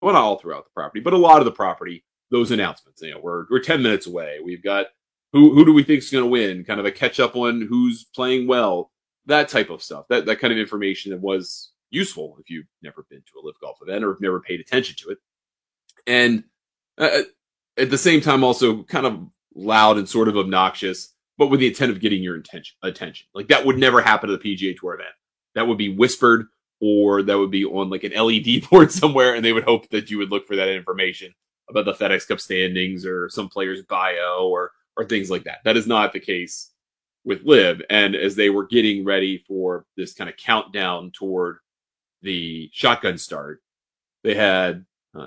well, not all throughout the property, but a lot of the property, those announcements. We're 10 minutes away. We've got who do we think is going to win? Kind of a catch up on who's playing well, that type of stuff. That kind of information that was useful if you've never been to a live golf event or have never paid attention to it. And uh, at the same time, also kind of loud and sort of obnoxious, but with the intent of getting your attention. Like that would never happen at the PGA Tour event. That would be whispered, or that would be on like an LED board somewhere, and they would hope that you would look for that information about the FedEx Cup standings or some player's bio or things like that. That is not the case with Live. And as they were getting ready for this kind of countdown toward the shotgun start, they had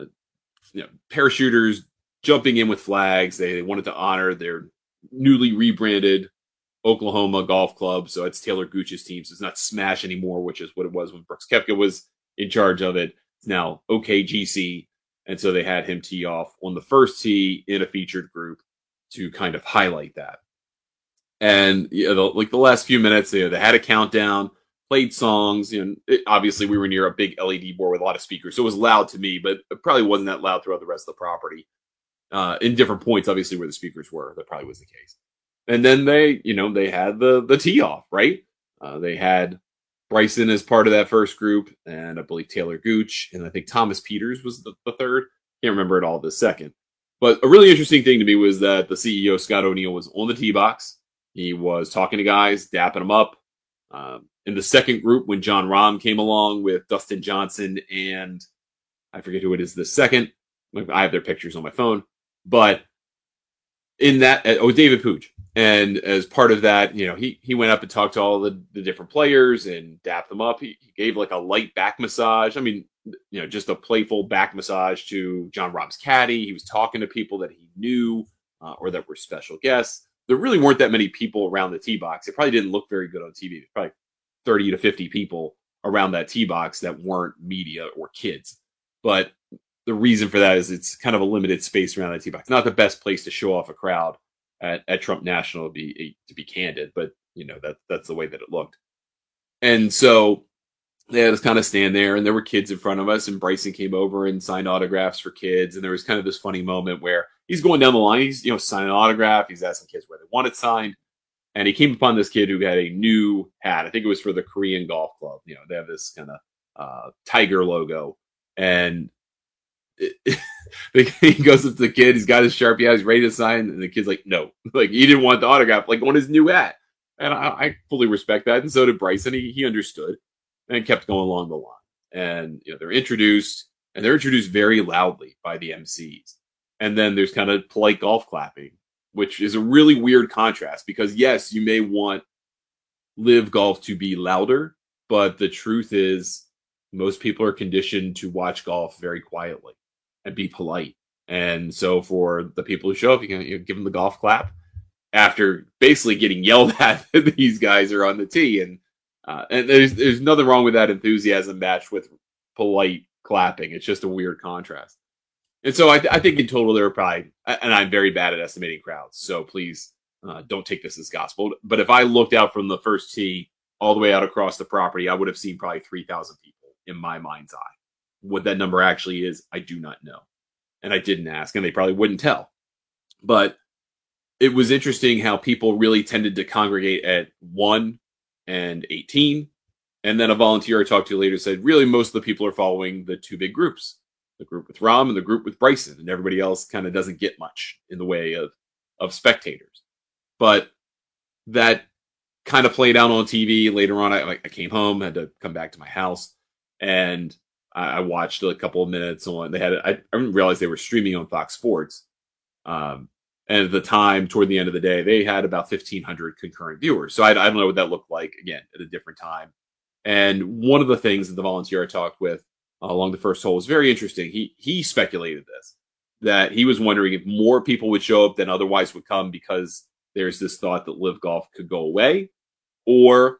parachuters jumping in with flags. They wanted to honor their newly rebranded Oklahoma Golf Club. So it's Taylor Gooch's team. So it's not Smash anymore, which is what it was when Brooks Koepka was in charge of it. It's now OKGC. And so they had him tee off on the first tee in a featured group to kind of highlight that. And the last few minutes, they had a countdown, played songs. Obviously we were near a big LED board with a lot of speakers, so it was loud to me, but it probably wasn't that loud throughout the rest of the property. In different points, obviously, where the speakers were, that probably was the case. And then they had the tee off, right? They had Bryson as part of that first group, and I believe Taylor Gooch, and I think Thomas Peters was the third. Can't remember it all this second. But a really interesting thing to me was that the CEO, Scott O'Neill, was on the tee box. He was talking to guys, dapping them up. In the second group, when John Rahm came along with Dustin Johnson and I forget who it is the second. I have their pictures on my phone. But in that, David Pooch. And as part of that, he went up and talked to all the different players and dapped them up. He gave like a light back massage. I mean, just a playful back massage to John Rahm's caddy. He was talking to people that he knew or that were special guests. There really weren't that many people around the tee box. It probably didn't look very good on TV. There's probably 30 to 50 people around that tee box that weren't media or kids. But the reason for that is it's kind of a limited space around that tee box. Not the best place to show off a crowd at Trump National to be candid, but that's the way that it looked. And so they had us kind of stand there, and there were kids in front of us, and Bryson came over and signed autographs for kids. And there was kind of this funny moment where he's going down the line, he's signing an autograph, he's asking kids where they want it signed. And he came upon this kid who had a new hat. I think it was for the Korean Golf Club. They have this kind of tiger logo. And he goes up to the kid. He's got his Sharpie out. He's ready to sign. And the kid's like, no. Like, he didn't want the autograph, like, on his new hat. And I fully respect that. And so did Bryson. He understood and kept going along the line. And, they're introduced. And they're introduced very loudly by the MCs. And then there's kind of polite golf clapping, which is a really weird contrast because, yes, you may want live golf to be louder, but the truth is most people are conditioned to watch golf very quietly and be polite. And so for the people who show up, you can give them the golf clap after basically getting yelled at. These guys are on the tee. And there's nothing wrong with that enthusiasm matched with polite clapping. It's just a weird contrast. And so I think in total there were probably, and I'm very bad at estimating crowds, so please don't take this as gospel. But if I looked out from the first tee all the way out across the property, I would have seen probably 3,000 people in my mind's eye. What that number actually is, I do not know. And I didn't ask, and they probably wouldn't tell. But it was interesting how people really tended to congregate at 1 and 18. And then a volunteer I talked to later said, really, most of the people are following the two big groups. The group with Rahm and the group with Bryson, and everybody else kind of doesn't get much in the way of spectators. But that kind of played out on TV. Later on, I came home, had to come back to my house, and I watched a couple of minutes on. I didn't realize they were streaming on Fox Sports. And at the time, toward the end of the day, they had about 1,500 concurrent viewers. So I don't know what that looked like, again, at a different time. And one of the things that the volunteer I talked with along the first hole was very interesting. He speculated this, that he was wondering if more people would show up than otherwise would come because there's this thought that live golf could go away, or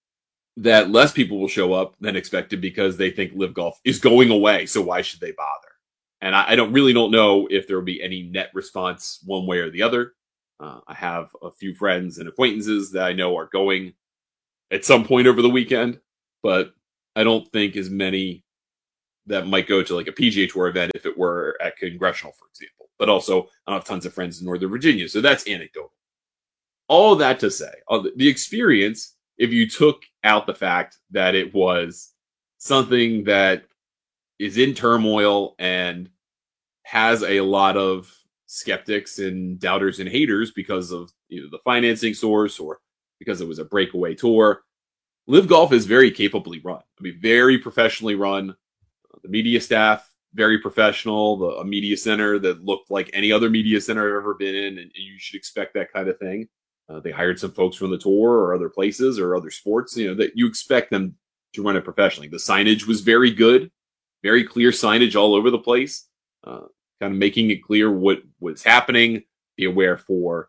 that less people will show up than expected because they think live golf is going away. So why should they bother? And I don't know if there will be any net response one way or the other. I have a few friends and acquaintances that I know are going at some point over the weekend, but I don't think as many that might go to like a PGA Tour event if it were at Congressional, for example. But also, I don't have tons of friends in Northern Virginia, so that's anecdotal. All that to say, the experience, if you took out the fact that it was something that is in turmoil and has a lot of skeptics and doubters and haters because of either the financing source or because it was a breakaway tour. Live Golf is very capably run. I mean, very professionally run. The media staff, very professional. A media center that looked like any other media center I've ever been in, and you should expect that kind of thing. They hired some folks from the tour or other places or other sports, that you expect them to run it professionally. The signage was very good, very clear signage all over the place, kind of making it clear what was happening. Be aware for,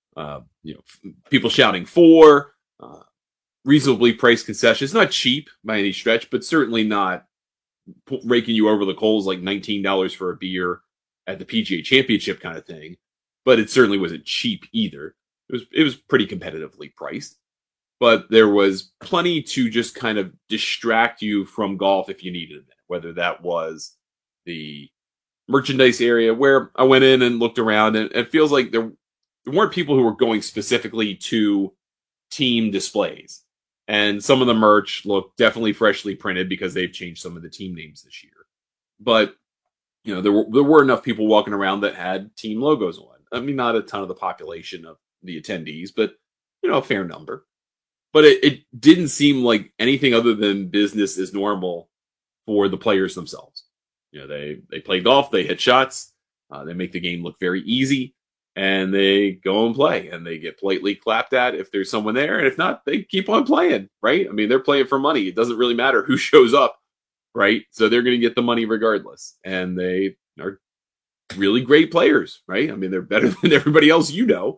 people shouting for, reasonably priced concessions. Not cheap by any stretch, but certainly not raking you over the coals like $19 for a beer at the PGA Championship kind of thing. But it certainly wasn't cheap either. It was pretty competitively priced, but there was plenty to just kind of distract you from golf if you needed a minute, whether that was the merchandise area where I went in and looked around, and it feels like there weren't people who were going specifically to team displays. And some of the merch looked definitely freshly printed because they've changed some of the team names this year. But, there were enough people walking around that had team logos on. I mean, not a ton of the population of the attendees, but a fair number. But it didn't seem like anything other than business as normal for the players themselves. They play golf, they hit shots, they make the game look very easy, and they go and play, and they get politely clapped at if there's someone there, and if not, they keep on playing, right? I mean, they're playing for money. It doesn't really matter who shows up, right? So they're going to get the money regardless, and they are really great players, right? I mean, they're better than everybody else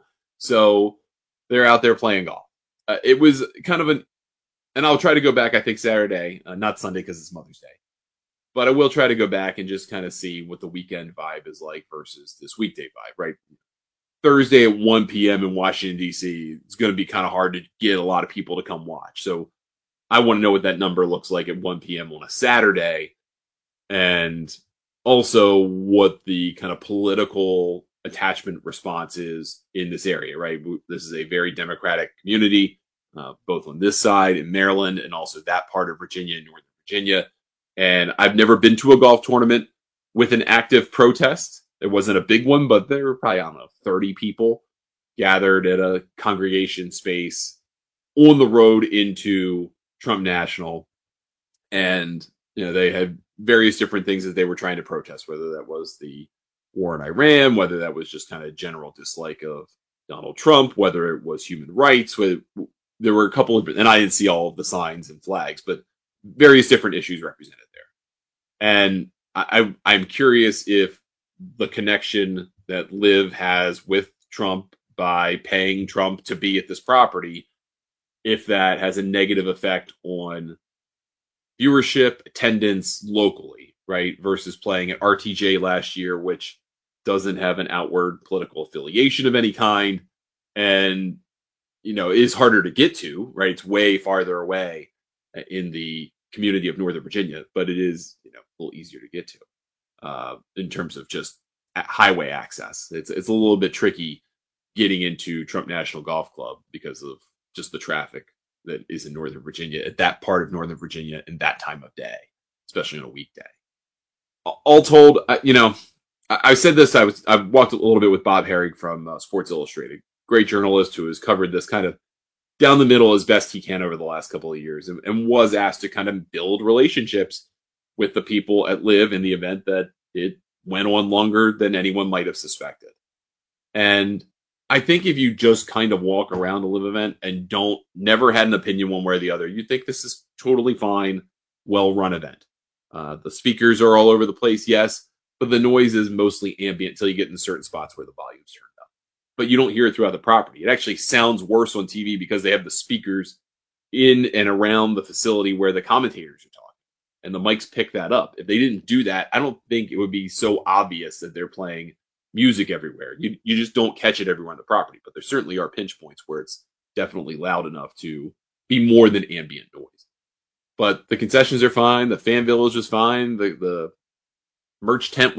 so they're out there playing golf. It was kind of and I'll try to go back, I think, Saturday, not Sunday because it's Mother's Day. But I will try to go back and just kind of see what the weekend vibe is like versus this weekday vibe, right? Thursday at 1 p.m. in Washington, D.C., it's going to be kind of hard to get a lot of people to come watch. So I want to know what that number looks like at 1 p.m. on a Saturday, and also what the kind of political attachment response is in this area, right? This is a very Democratic community, both on this side in Maryland and also that part of Virginia and Northern Virginia. And I've never been to a golf tournament with an active protest. It wasn't a big one, but there were probably, 30 people gathered at a congregation space on the road into Trump National. And, they had various different things that they were trying to protest, whether that was the war in Iran, whether that was just kind of general dislike of Donald Trump, whether it was human rights. There were a couple of, and I didn't see all of the signs and flags, but various different issues represented there. And I'm curious if the connection that Liv has with Trump by paying Trump to be at this property, if that has a negative effect on viewership, attendance locally, right? Versus playing at RTJ last year, which doesn't have an outward political affiliation of any kind and, is harder to get to, right? It's way farther away in the community of Northern Virginia, but it is, a little easier to get to in terms of just highway access. It's a little bit tricky getting into Trump National Golf Club because of just the traffic that is in Northern Virginia at that part of Northern Virginia in that time of day, especially on a weekday. All told, I said this. I've walked a little bit with Bob Herrig from Sports Illustrated, great journalist who has covered this kind of down the middle as best he can over the last couple of years, and was asked to kind of build relationships with the people at Liv in the event that it went on longer than anyone might have suspected. And I think if you just kind of walk around a Liv event and never had an opinion one way or the other, you think this is totally fine, well-run event. The speakers are all over the place, yes, but the noise is mostly ambient until you get in certain spots where the volume's turned up. But you don't hear it throughout the property. It actually sounds worse on TV because they have the speakers in and around the facility where the commentators are talking. And the mics pick that up. If they didn't do that, I don't think it would be so obvious that they're playing music everywhere. You just don't catch it everywhere on the property. But there certainly are pinch points where it's definitely loud enough to be more than ambient noise. But the concessions are fine. The fan village is fine. The merch tent